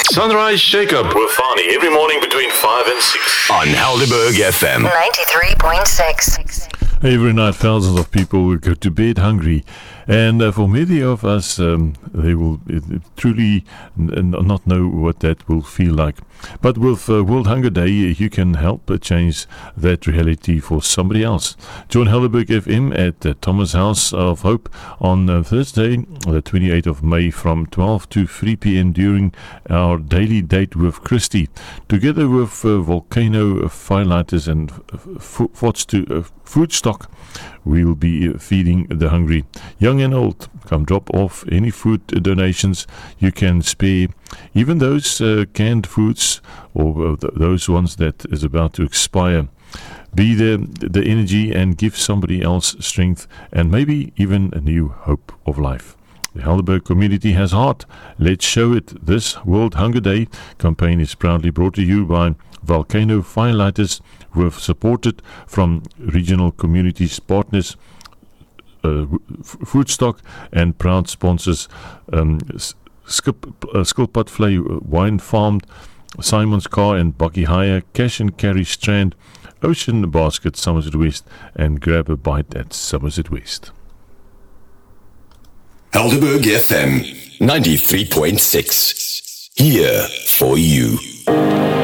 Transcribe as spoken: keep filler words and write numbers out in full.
Sunrise Shake-Up with Fani every morning between five and six on Helderberg F M ninety-three point six. Every night, thousands of people will go to bed hungry, and uh, for many of us, um, they will uh, truly n- n- not know what that will feel like. But with uh, World Hunger Day, you can help uh, change that reality for somebody else. Join Helderberg F M at uh, Thomas House of Hope on uh, Thursday, the twenty-eighth of May, from twelve to three p.m. during our daily date with Christy, together with uh, Volcano Firelighters and f- f- to uh, Food Stock. We'll be feeding the hungry, young and old. Come drop off any food donations you can spare, even those uh, canned foods or uh, th- those ones that is about to expire. Be the, the energy and give somebody else strength and maybe even a new hope of life. The Helderberg community has heart. Let's show it. This World Hunger Day campaign is proudly brought to you by Volcano Firelighters, who have supported from regional communities partners, uh, Food Stock, and proud sponsors um, Skip, uh, Skilpad Vlei Wine Farm, Simon's Car and Bucky Hire, Cash and Carry Strand, Ocean Basket Somerset West, and Grab a Bite at Somerset West. Helderberg F M ninety-three point six. Here for you.